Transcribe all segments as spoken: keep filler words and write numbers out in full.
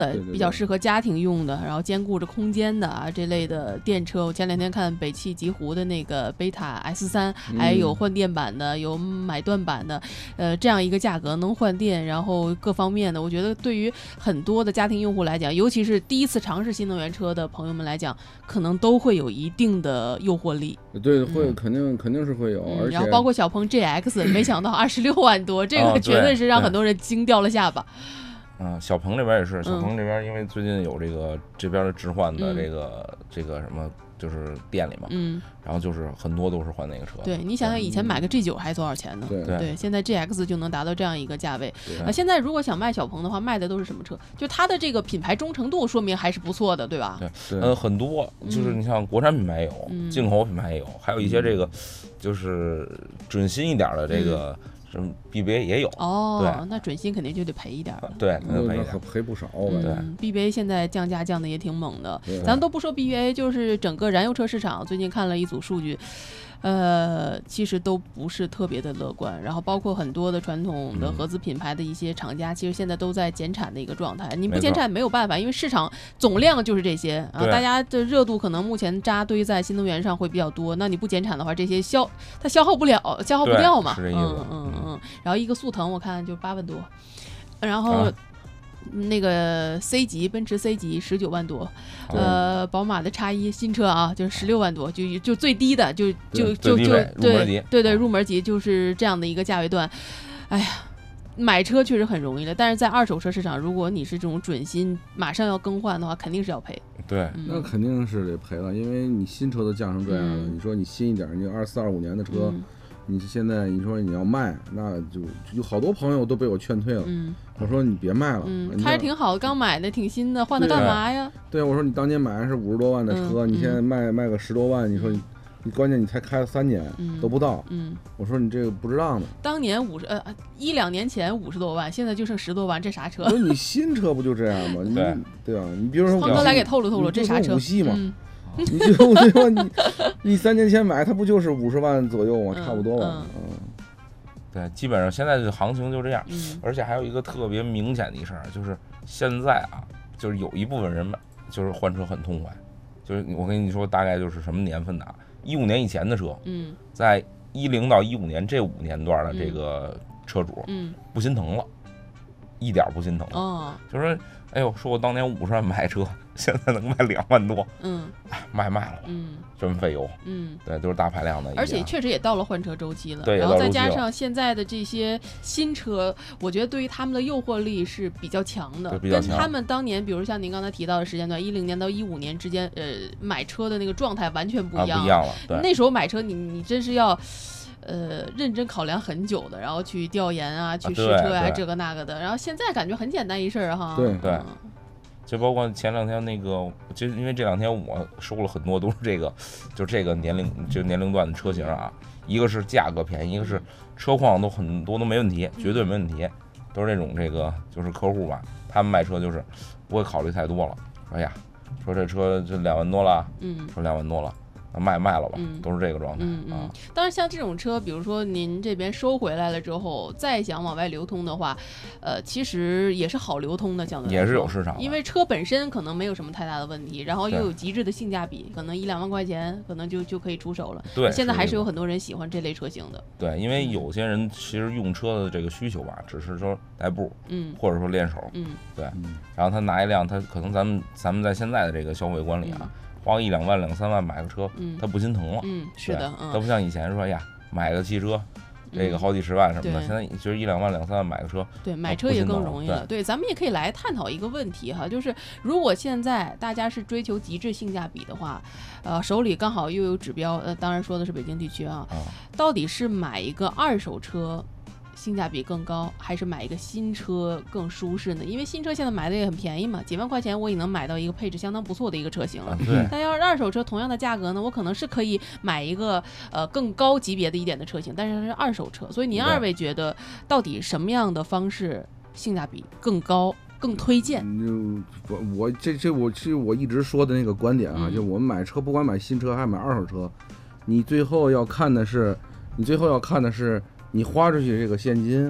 呃，比较适合家庭用的，然后兼顾着空间的啊这类的电车。我前两天看北汽极狐的那个贝塔 S 三，还有换电版的，有买断版的，呃，这样一个价格能换电，然后各方面的，我觉得对于很多的家庭用户来讲，尤其是第一次尝试新能源车的朋友们来讲，可能都会有一定的诱惑力。 对，会、嗯、肯定肯定是会有， 嗯、 而且然后包括小鹏 G X， 没想到二十六万多，这个绝对是让很多人惊掉了下巴。 嗯，小鹏这边也是，小鹏这边因为最近有这个这边的置换的这个、嗯、这个什么就是店里嘛，嗯，然后就是很多都是换那个车。 对，你想想以前买个 G 九还多少钱呢？ 对对，现在 G X 就能达到这样一个价位。啊，现在如果想卖小鹏的话，卖的都是什么车？就它的这个品牌忠诚度说明还是不错的，对吧？ 对，呃，很多就是你像国产品牌也有， 嗯、 进口品牌也有，还有一些这个就是准新一点的这个。嗯什么 B B A 也有哦， 对， 那准新肯定就得赔一点了， 对，那赔一点，赔不少。 嗯、 对 ，B B A 现在降价降的也挺猛的，咱都不说 B B A， 就是整个燃油车市场，最近看了一组数据。呃，其实都不是特别的乐观，然后包括很多的传统的合资品牌的一些厂家，嗯、其实现在都在减产的一个状态。你不减产没有办法，因为市场总量就是这些啊，大家的热度可能目前扎堆在新能源上会比较多。那你不减产的话，这些消它消耗不了，消耗不掉嘛。 是这意思。 嗯嗯嗯。然后一个速腾我看就八万多，然后。啊那个 C 级奔驰 C 级十九万多，哦、呃，宝马的叉一新车啊，就是十六万多，就就最低的，就就就就对对对，入门级就是这样的一个价位段。哎呀，买车确实很容易了，但是在二手车市场，如果你是这种准新，马上要更换的话，肯定是要赔。 对， 嗯、 那肯定是得赔了，因为你新车都降成这样了， 嗯、 你说你新一点，你二四二五年的车。嗯，你现在你说你要卖，那就有好多朋友都被我劝退了。嗯，我说你别卖了， 嗯，开着挺好的，刚买的挺新的，换它干嘛呀？ 对，我说你当年买的是五十多万的车，嗯、你现在卖卖个十多万，你说你。你关键你才开了三年、嗯、都不到，嗯，我说你这个不值当的。 当年五十呃一两年前五十多万，现在就剩十多万，这啥车？ 不是你新车不就这样吗？你对对吧？你比如说黄哥来给透露透露，这啥车？ 五系嘛，嗯、你就对吧？你你三年前买它不就是五十万左右吗？嗯、差不多吧。嗯。嗯对，基本上现在的行情就这样，嗯、而且还有一个特别明显的一事儿，就是现在啊，就是有一部分人买就是换车很痛快，就是我跟你说大概就是什么年份的啊。一五年以前的车，嗯，在一零到一五年这五年段的这个车主，嗯，不心疼了，一点不心疼了，哦，就说，哎呦，说我当年五十万买车，现在能卖两万多，嗯，卖卖了，嗯，真费油，嗯，对，都是大排量的， 而且确实也到了换车周期了， 对， 然后再加上现在的这些新车，我觉得对于他们的诱惑力是比较强的， 比较强跟他们当年，比如像您刚才提到的时间段，一零年到一五年之间，呃，买车的那个状态完全不一样， 啊、不一样了，对， 那时候买车你你真是要。呃，认真考量很久的，然后去调研啊，去试车啊，这个那个的。然后现在感觉很简单一事儿哈。 对对，就包括前两天那个，就因为这两天我收了很多都是这个，就这个年龄就年龄段的车型啊，一个是价格便宜，一个是车况都很多都没问题，绝对没问题，都是这种这个就是客户吧，他们卖车就是不会考虑太多了。哎呀，说这车就两万多了，嗯，说两万多了。卖卖了吧、嗯，都是这个状态。 嗯嗯。 啊、 当然，像这种车，比如说您这边收回来了之后，再想往外流通的话，呃，其实也是好流通的，相对来说也是有市场。 因为车本身可能没有什么太大的问题，然后又有极致的性价比，可能一两万块钱可能就就可以出手了。 对， 现在还是有很多人喜欢这类车型的。 对，因为有些人其实用车的这个需求吧，只是说代步，嗯，或者说练手，嗯，对。嗯、然后他拿一辆，他可能咱们咱们在现在的这个消费观里啊。嗯，花个一两万两三万买个车，嗯，他不心疼了， 嗯，是的， 他不像以前说呀，买个汽车，这个好几十万什么的，嗯、现在就是一两万两三万买个车， 对，买车也更容易了。 对， 对，咱们也可以来探讨一个问题哈，就是如果现在大家是追求极致性价比的话，呃，手里刚好又有指标，呃，当然说的是北京地区啊，啊到底是买一个二手车？性价比更高，还是买一个新车更舒适呢？因为新车现在买的也很便宜嘛，几万块钱我也能买到一个配置相当不错的一个车型了。 对。 但要是二手车同样的价格呢，我可能是可以买一个呃更高级别的一点的车型，但是它是二手车。所以您二位觉得到底什么样的方式性价比更高？更推荐？ 嗯，我这这我是我一直说的那个观点啊，嗯、就我们买车不管买新车还是买二手车，你最后要看的是，你最后要看的是。你花出去这个现金，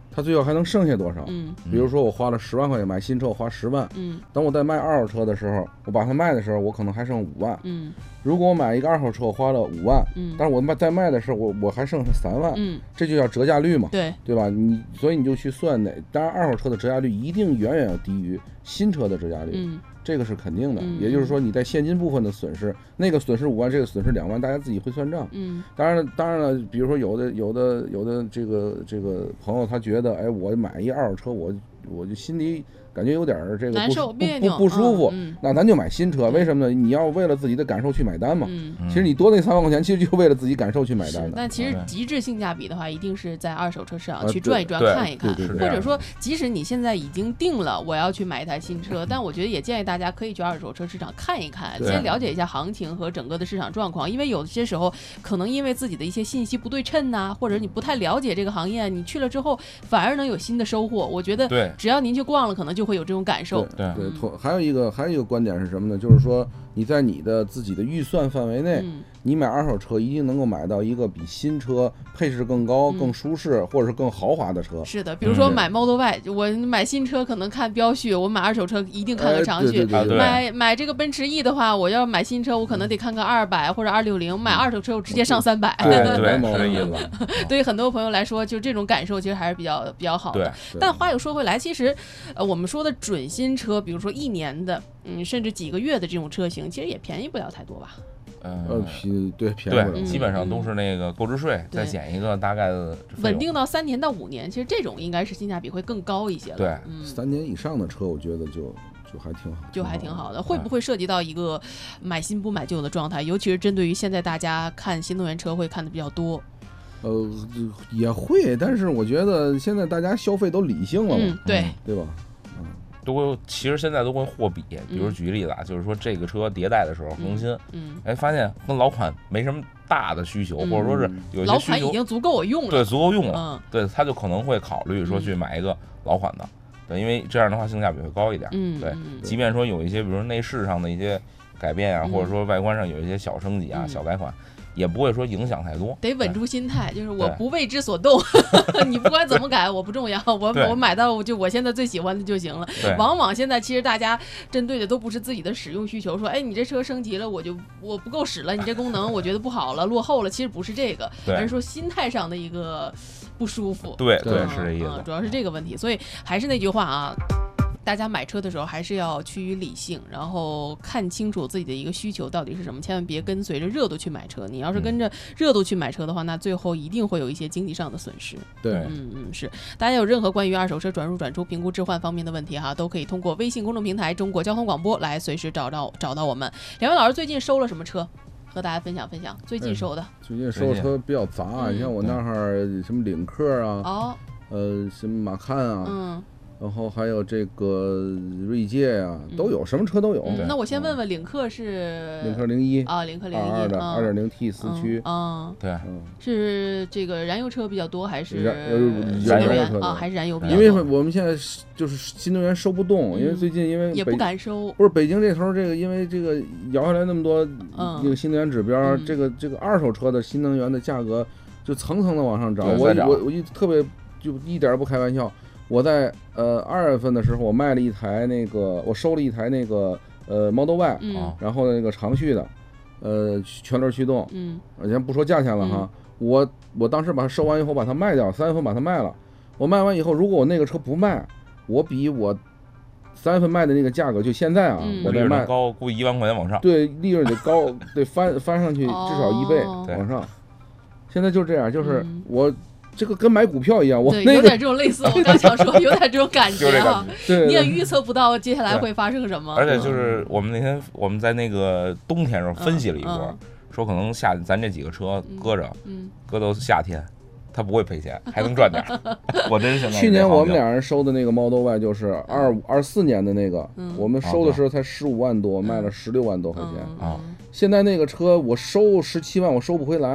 它最后还能剩下多少？ 嗯， 比如说我花了十万块钱买新车，我花十万， 嗯， 等我在卖二手车的时候，我把它卖的时候，我可能还剩五万， 嗯， 如果我买一个二手车，我花了五万， 嗯， 但是我卖在卖的时候，我我还剩下三万， 嗯， 这就叫折价率嘛， 对， 对吧？你所以你就去算哪，当然二手车的折价率一定远远要低于新车的折价率， 嗯。 这个是肯定的， 嗯、 也就是说你在现金部分的损失，那个损失五万，这个损失两万，大家自己会算账。 嗯， 当然了，当然了，比如说有的有的有的这个这个朋友，他觉得，哎，我买一二手车，我我就心里感觉有点这个难受别扭不不不舒服， 嗯嗯、 那咱就买新车。为什么呢？你要为了自己的感受去买单嘛。 嗯， 其实你多那三万块钱，其实就为了自己感受去买单的。 但其实极致性价比的话，一定是在二手车市场去啊转一转、看一看， 对对对或者说，即使你现在已经定了我要去买一台新车，但我觉得也建议大家可以去二手车市场看一看，先了解一下行情和整个的市场状况，因为有些时候可能因为自己的一些信息不对称呐、啊，或者你不太了解这个行业，你去了之后反而能有新的收获。我觉得，只要您去逛了，可能就会有这种感受。 对对，对，还有一个还有一个观点是什么呢？就是说你在你的自己的预算范围内， 嗯、 你买二手车一定能够买到一个比新车配置更高、 嗯、 更舒适或者是更豪华的车。 是的，比如说买 Model Y，、嗯、我买新车可能看标序，我买二手车一定看个长序。 哎、对对对对买买这个奔驰 E 的话，我要买新车，我可能得看个二百或者二六零，买二手车我直接上三百。 对对，是这意思。 对于很多朋友来说，就这种感受其实还是比较比较好的。但话又说回来，其实呃我们说的准新车，比如说一年的，嗯，甚至几个月的这种车型，其实也便宜不了太多吧？ 呃，便对便宜不了， 对，基本上都是那个购置税再减一个大概的稳定到三年到五年，其实这种应该是性价比会更高一些了。 对， 嗯， 三年以上的车，我觉得就就还挺好， 就还挺好的。会不会涉及到一个买新不买旧的状态？尤其是针对于现在大家看新能源车会看的比较多。 呃，也会，但是我觉得现在大家消费都理性了嘛， 嗯、对对吧？ 都会，其实现在都会货比，比如举个例子啊，嗯、就是说这个车迭代的时候更新， 嗯， 哎，发现跟老款没什么大的需求， 嗯、 或者说是有些需求， 老款已经足够我用了， 对，足够用了， 嗯、 对，他就可能会考虑说去买一个老款的，对，因为这样的话性价比会高一点， 嗯， 对， 嗯、 即便说有一些，比如说内饰上的一些改变啊， 嗯、 或者说外观上有一些小升级啊、 嗯、 小改款。也不会说影响太多， 得稳住心态，就是我不为之所动，你不管怎么改我不重要，我我买到就我现在最喜欢的就行了。往往现在其实大家针对的都不是自己的使用需求，说哎你这车升级了我就我不够使了，你这功能我觉得不好了落后了，其实不是这个，而是说心态上的一个不舒服。 对对、嗯、是这意思、 嗯，主要是这个问题。所以还是那句话啊，大家买车的时候还是要趋于理性，然后看清楚自己的一个需求到底是什么，千万别跟随着热度去买车。你要是跟着热度去买车的话，那最后一定会有一些经济上的损失。 对， 嗯嗯，是。大家有任何关于二手车转入转出、评估置换方面的问题哈，都可以通过微信公众平台中国交通广播来随时找到找到我们。两位老师最近收了什么车？和大家分享分享最近收的。 嗯、最近收的车比较杂、啊，你、嗯、像我那儿什么领克啊， 哦， 呃，什么马看啊， 嗯。 然后还有这个锐界呀、啊，都有，什么车都有。 嗯、那我先问问，领克是领克零一啊，领克零一二的二点零 T 四驱， 嗯， 对， 嗯， 是这个燃油车比较多还是燃油车啊？还是燃油比较多？因为我们现在就是新能源收不动，因为最近因为也不敢收。 不是北京这头这个，因为这个摇下来那么多那个新能源指标，这个这个二手车的新能源的价格就层层的往上涨。我我我一特别就一点不开玩笑。我在呃二月份的时候，我卖了一台那个，我收了一台那个呃 Model Y，、 嗯、 然后那个长续的，呃全轮驱动， 嗯， 先不说价钱了哈， 嗯、 我我当时把它收完以后把它卖掉，三月份把它卖了，我卖完以后，如果我那个车不卖，我比我三月份卖的那个价格就现在啊， 嗯、 我再卖高，估计一万块钱往上， 对，利润得高，得翻翻上去至少一倍、 哦、 往上，现在就这样，就是嗯、 我。这个跟买股票一样，我、 那个、 有点这种类似，我刚想说有点这种感觉啊， 对， 你也预测不到接下来会发生什么。 而且就是我们那天我们在那个冬天时候分析了一波， 嗯嗯、 说可能夏咱这几个车搁着， 嗯， 搁到夏天，它不会赔钱，还能赚点。我真是去年我们俩人收的那个 Model Y 就是二五二四年的那个， 嗯、 我们收的时候才十五万多，嗯、卖了十六万多块钱啊、 嗯。 现在那个车我收十七万，我收不回来。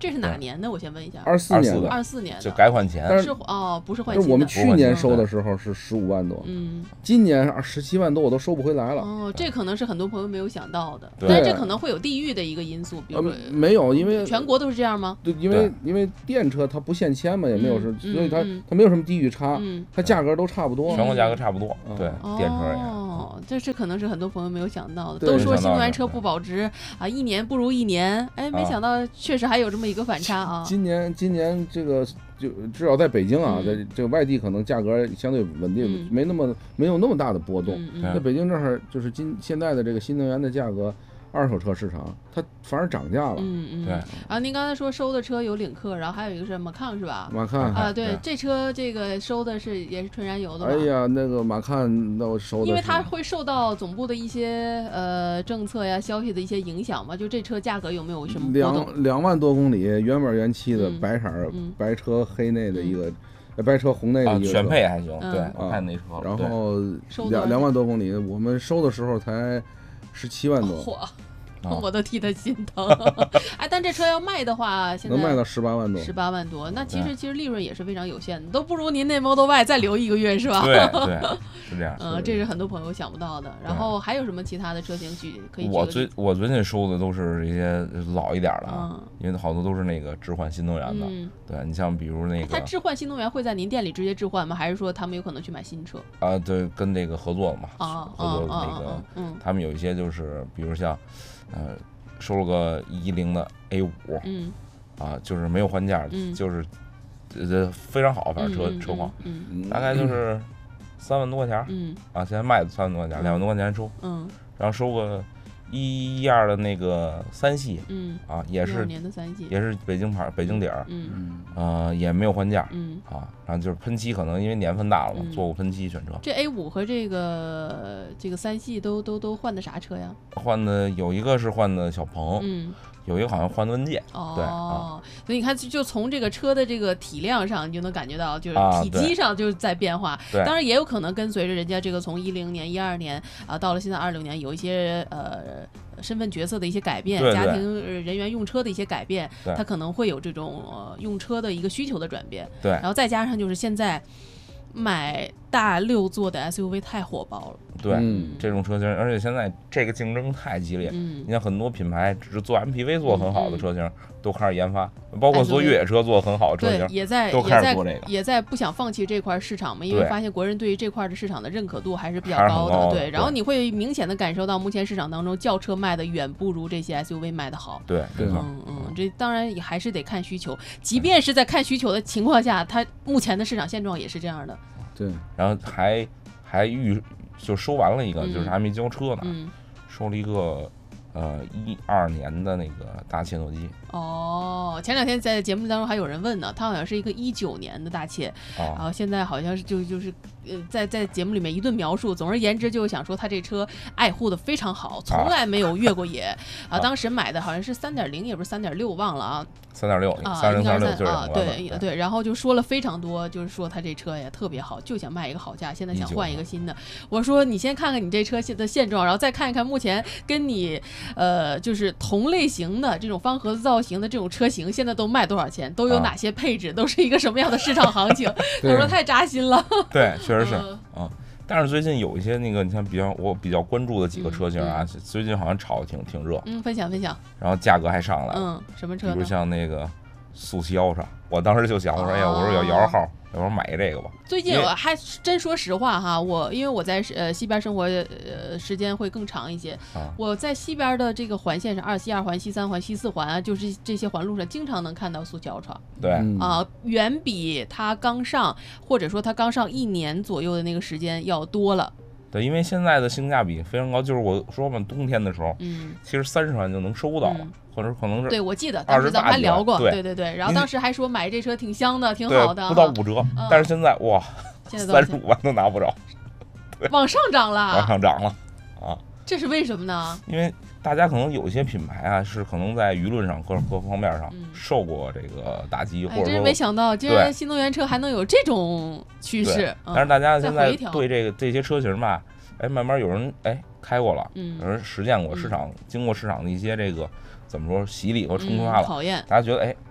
这是哪年的？我先问一下。 二四年的， 二四年的， 就改款前。 但是哦，不是换新的。 我们去年收的时候是十五万多， 嗯， 今年十七万多我都收不回来了。 哦，这可能是很多朋友没有想到的， 但是这可能会有地域的一个因素，比如说、呃、 没有，因为全国都是这样吗？ 对，因为因为电车它不限迁嘛，也没有是， 嗯、 所以它、 嗯、 它没有什么地域差， 嗯、 它价格都差不多， 全国价格差不多。 嗯、 对， 哦、 电车也。 哦，这是可能是很多朋友没有想到的。都说新能源车不保值啊，一年不如一年，哎，没想到确实还有这么一个反差啊。 今年今年这个就至少在北京啊， 嗯、 在这个外地可能价格相对稳定， 嗯、 没那么没有那么大的波动。 嗯、 在北京这儿就是今现在的这个新能源的价格。二手车市场，它反而涨价了。 嗯嗯， 对。 啊，您刚才说收的车有领克，然后还有一个是马抗是吧？ 马抗啊，对，这车这个收的是也是纯燃油的吧？ 哎呀，那个马抗那我收的， 因为它会受到总部的一些呃政策呀、消息的一些影响嘛，就这车价格有没有什么波动？ 两两万多公里，原本原漆的白色、 嗯、 白车黑内的一个。嗯白车红内的一个、 啊、选配还行， 嗯、 对，我看那车。 然后两两万多公里，我们收的时候才十七万多。 嚯！我都替他心疼，哎，但这车要卖的话，现在能卖到十八万多， 十八万多，那其实其实利润也是非常有限的，都不如您那 Model Y 再留一个月是吧？ 对对，是这样。 嗯，这是很多朋友想不到的。然后还有什么其他的车型举可以举？ 我最我最近收的都是一些老一点的， 嗯、 因为好多都是那个置换新能源的。 嗯、 对你像比如那个， 它置换新能源会在您店里直接置换吗？还是说他们有可能去买新车？ 啊，对，跟这个合作嘛， 啊、 合作那个， 啊嗯、 他们有一些就是比如像，呃。收了个一零的 A 五， 嗯， 啊，就是没有换件， 嗯、 就是呃非常好，反正车、 嗯、 车况， 嗯， 嗯大概就是三万多块钱， 嗯， 啊，现在卖的三万多块钱，两、嗯、万多块钱收， 嗯， 然后收个一一二的那个三系， 嗯， 啊，也是年的三系， 也是北京牌，北京底儿， 嗯， 呃，也没有换件， 嗯， 啊，然后就是喷漆，可能因为年份大了嘛， 嗯、 做过喷漆选车。 这 A 五和这个这个三系都都都换的啥车呀？ 换的有一个是换的小鹏， 嗯。 有一个好像换的问界， 哦， 对啊， 所以你看，就从这个车的这个体量上，你就能感觉到，就是体积上就是在变化。 对， 当然也有可能跟随着人家这个从一零年、一二年啊，到了现在二六年，有一些呃身份角色的一些改变， 对对家庭人员用车的一些改变， 它可能会有这种呃用车的一个需求的转变。 对， 然后再加上就是现在买大六座的 S U V 太火爆了。 对、 嗯， 这种车型，而且现在这个竞争太激烈。 嗯， 你像很多品牌只是做 M P V 做很好的车型，嗯、都开始研发，包括做越野车做很好的车型， 也在都开始做这个， 也在不想放弃这块市场嘛，因为发现国人对于这块的市场的认可度还是比较高的。 对， 然后你会明显的感受到，目前市场当中轿车卖的远不如这些 S U V 卖的好。 对，对， 嗯嗯，这当然也还是得看需求，即便是在看需求的情况下，它目前的市场现状也是这样的。 对， 然后还还预。就收完了一个， 嗯、 就是还没交车呢， 嗯、 收了一个，呃，一二年的那个大切诺基。 哦，前两天在节目当中还有人问呢，他好像是一个一九年的大切， 哦、 然后现在好像是就就是呃，在在节目里面一顿描述，总而言之就是想说他这车爱护的非常好，从来没有越过野啊。当时买的好像是三点零，也不是三点六，忘了啊。 三点六啊， 三零三六就是啊，对对，然后就说了非常多，就是说他这车呀特别好，就想卖一个好价，现在想换一个新的。我说你先看看你这车现的现状，然后再看一看目前跟你呃就是同类型的这种方盒子造型的这种车型，现在都卖多少钱，都有哪些配置，啊、都是一个什么样的市场行情。他说太扎心了。 对，确实是啊。嗯但是最近有一些那个，你看比较我比较关注的几个车型啊， 嗯、 最近好像炒的挺挺热。 嗯，分享分享。 然后价格还上来了。 嗯，什么车呢？ 比如像那个速七幺上，我当时就想，我说，哎呀，我说要摇摇号，要不然买这个吧。 最近我还真说实话哈，我因为我在呃西边生活呃时间会更长一些， 啊、 我在西边的这个环线上，二西二环、西三环、西四环啊，就是这些环路上，经常能看到速七 Ultra。 对啊、 呃，远比它刚上或者说它刚上一年左右的那个时间要多了。 对，因为现在的性价比非常高，就是我说嘛，冬天的时候， 嗯， 其实三十万就能收到了。 嗯或者可能是对，我记得当时咱们还聊过，对对对，然后当时还说买这车挺香的，挺好的， 不到五折， 嗯、 但是现在哇， 现在三十五万都拿不着， 往上涨了， 往上涨了啊！ 这是为什么呢？ 因为大家可能有一些品牌啊，是可能在舆论上各各方面上受过这个打击， 嗯、 或者说、 哎、真是没想到，竟然新能源车还能有这种趋势。 嗯、但是大家现在对这个这些车型吧，哎，慢慢有人哎开过了， 嗯、 有人实践过市场，嗯、经过市场的一些这个。怎么说洗礼和冲刷了、 嗯、考验， 大家觉得哎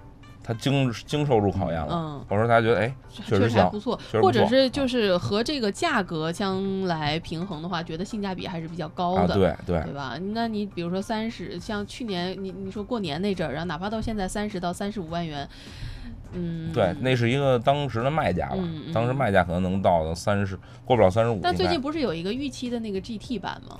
它经经受住考验了，嗯，或者说大家觉得哎， 确实还不错， 或者是就是和这个价格相来平衡的话，觉得性价比还是比较高的， 啊、对对对吧？那你比如说三十，像去年你你说过年那阵儿，然后哪怕到现在三十到三十五万元。嗯， 对，那是一个当时的卖价吧， 嗯嗯、 当时卖价可能能到三十，过不了三十五。 但最近不是有一个预期的那个 G T 版吗？